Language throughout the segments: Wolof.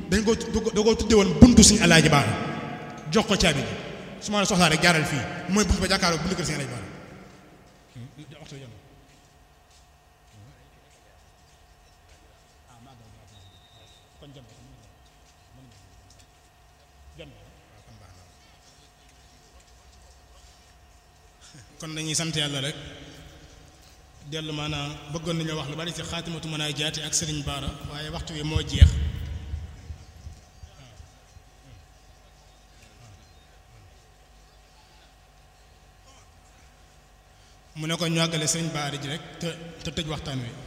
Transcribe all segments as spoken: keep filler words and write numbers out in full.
dañ ko da ko tudde woon buntu Sëñ Alaaji Baara jox ko caabi bi su ma la soxlaa rek jaaral fii mooy buntu ba jàkkaaroo buntu kër Sëñ Alaaji Baara kon dañuy sant yàlla rek dellu maanaam bëggoon nañoo wax lu bari ci xaatimatu munaajaati ak Sëriñ Baara waaye waxtu wi moo jeex mu ne ko ñu àggale Sëriñ Baara ji rek te te tëj waxtaan wi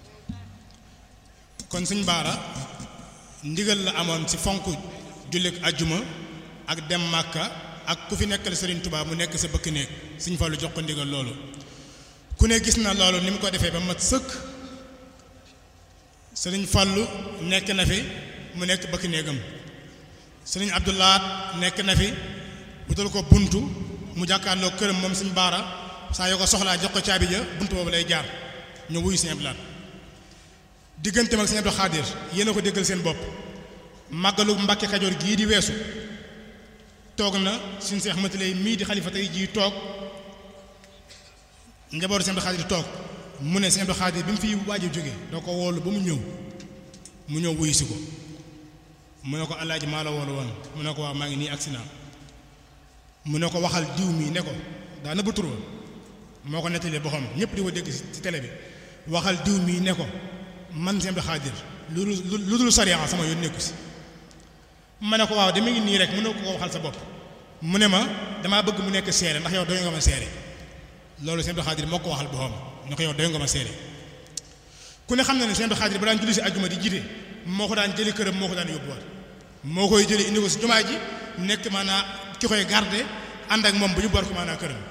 kon Sëriñ Baara ndigal la amoon ci fonk jullit ajjuma ak dem Màkka ak ku fi nekkal Serigne Touba mu nekk sa bëkk néeg Sëriñ Fallu jox ko ndigal loolu ku ne gis na loolu ni mu ko defee ba mat sëkk Serigne Fallu nekk na fi mu nekk bëkk néegam Serigne Abdoulaat nekk na fi wutal ko buntu mu jàkkaarloo këram moom Sëriñ Baara saa yoo ko soxlaa jox ko caabi ja buntu boobu lay jaar ñu wuyu Sëriñ Abdoulaat digganteem ak Sëriñ Abdou Khadir yéen a ko déggal seen bopp màggalu Mbàkke Kajoor gii di weesu toog na suñu Seex Matilay mii di xalifa tey jii toog njabootu Sëriñ Abdou Khadir toog mu ne Sëriñ Abdou Khadir bi mu fi waaj a jóge doo ko woolu ba mu ñëw mu ñëw wuyu si ko mu ne ko alaaji maa la woolu woon mu ne ko waaw maa ngi nii agsi naa mu ne ko waxal diw mii ne ko daa nëbb tur moo ko nettalee boppam ñëpp di ko dégg ci télé bi waxal diw mii ne ko man Sëriñ Abdou Khadir lu lu dul sariya sama yoon nekku si ma ne ko waaw dama ngi nii rek mën na ko waxal sa bopp mu ne ma damaa bëgg mu nekk seere ndax yow doy nga ma seere loolu Sëriñ Abdou Khadir moo ko waxal boppam ne ko yow doy nga ma seere ku ne xam na ne Sëriñ Abdou Khadir ba daan julli si ajjuma di jiite moo ko daan jëli këram moo ko daan yóbbuwaat moo koy jëli indi ko si jumaa ji nekk maanaa ki koy garde ànd ak moom bu ñu boor ko maanaa këram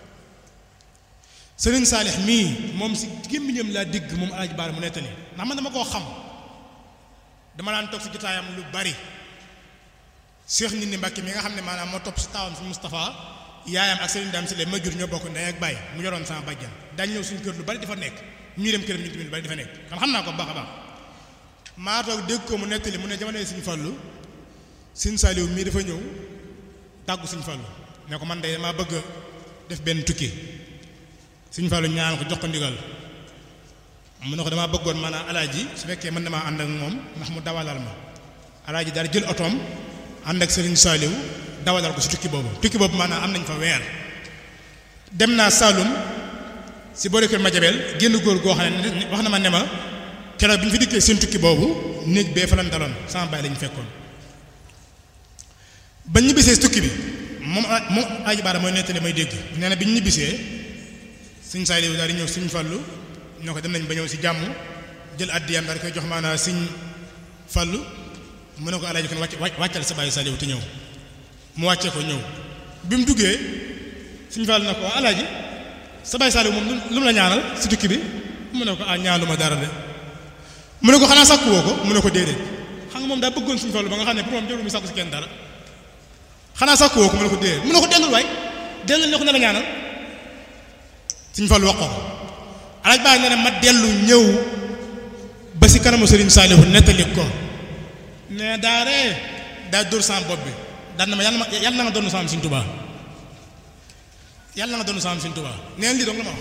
Sëriñ Saalix mii moom si gémmiñam laa digg moom Alaaji Baara mu nettali ndax man dama koo xam dama daan toog si jotaayam lu bari Cheikh nit ni Mbàkke mi nga xam ne maanaam moo topp si taawam si Moustapha yaayam ak Serigne Dame si le ma jur ñoo bokk ndey ak baay mu yoroon sama bàjjan dañ ñëw suñu kër lu bari dafa nekk ñuy dem këram ñu tamit lu bari dafa nekk kon xam naa ko baax a baax maa toog dégg ko mu nettali mu ne jamono Sëriñ Fallu Sëriñ Saaliw mii dafa ñëw tàggu Sëriñ Fallu ne ko man de damaa bëgg def benn tukki Sëriñ Fallu ñaan ko jox ko ndigal mu ne ko damaa bëggoon maanaam alaaji su fekkee mën damaa ànd ak moom ndax mu dawalal ma alaaji daal jël otoom ànd ak Serigne Saliou dawalal ko si tukki boobu tukki boobu maanaam am nañ fa weer dem naa Saloum si boori kër Madiabel génn góor goo xam ne wax na ma ne ma keroog bi ñu fi dikkee seen tukki boobu néeg bee fa lan daloon sama baay lañu fekkoon ba ñu ñibbisee si tukki bi moom moom Alaaji Baara mooy nettali may dégg nee na bi ñu ñibbisee Serigne Saliou daal di ñëw Serigne Fallu ñoo ko dem nañ ba ñëw si jàmm jël addiyam daal di koy jox maanaam Serigne Fallu mu ne ko alaaji kon wàcc wàccal sa bàyyi Saliou te ñëw mu wàccee ko ñëw bi mu duggee Sëriñ Fallu na ko alaaji sa bàyyi Saliou moom lu mu la ñaanal si tukki bi mu ne ko ah ñaanu ma dara de mu ne ko xanaa sàkku woo ko mu ne ko déedéet xam nga moom daa bëggoon Sëriñ Fallu ba nga xam ne pour moom jarul mu sàkku si kenn dara xanaa sàkku woo ko mu ne ko déedéet mu ne ko dellul waay dellul ne ko ne la ñaanal Sëriñ Fallu wax ko ko alaaji baa ne ne ma dellu ñëw ba si kanamu Sëriñ Saliou nettali ko ne daa ree daa dóor sama bopp bi daan na ma yàlla ma yàlla na nga doon sama Sëriñ Tuubaa yàlla na nga doon sama Sëriñ Tuubaa neen lii dong la ma wax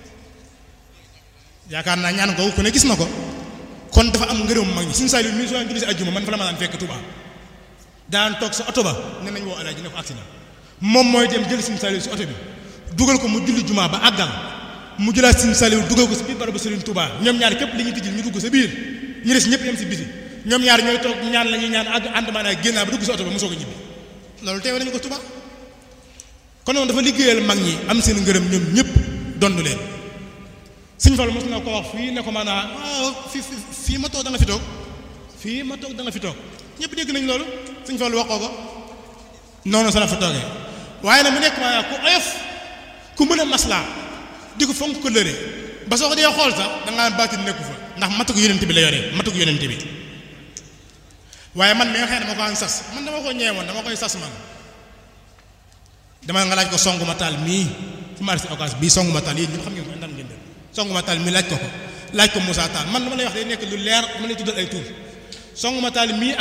yaakaar naa ñaan ko ku ne gis na ko kon dafa am ngërëm mag ñi Sëriñ Saliou mi soo julli si ajjuma man fa la ma daan fekk Tuubaa daan toog sa oto ba ne nañ woo alaaji ne ko agsi na moom mooy dem jël Sëriñ Saliou si oto bi dugal ko mu julli jumaa ba àggal mu jëlaat Sëriñ Saliou dugal ko si biir barabu Sëriñ Tuubaa ñoom ñaar képp li ñu tijjil ñu dugg sa biir ñu des ñëpp yem si biti ñoom ñaar ñooy toog ñaan la ñuy ñaan àgg ànd maanaam génnaa ba dugg si oto ba mu soog a ñibbi loolu teewe nañu ko Tuubaa kon noonu dafa liggéeyal mag ñi am seen ngërëm ñoom ñëpp dondu leen Sëriñ Fallu mos na ko wax fii ne ko maanaam fii fii ma toog da nga fi toog fii ma toog da nga fi toog ñëpp dégg nañ loolu Sëriñ Fallu waxoo ko noonu sa la fa toogee waaye nag mu nekk maanaam ku oyof ku mën a maslaa di ko fonk ko lëre ba soo ko dee xool sax da ngaa baatin nekku fa ndax matu ko yonent bi la yoree matu ko yonent bi waaye man mi nga xam ne dama ko am sas man dama ko ñeewoon dama koy sas man dama nga laaj ko songu ma taal mii fu marché occasion bii songu ma taal yéen ñëpp xam ngeen ko ndam ngeen def songu ma taal mii laaj ko ko laaj ko Moussa Tall man dama lay wax day nekk lu leer dama lay tuddal ay tur songu ma taal mii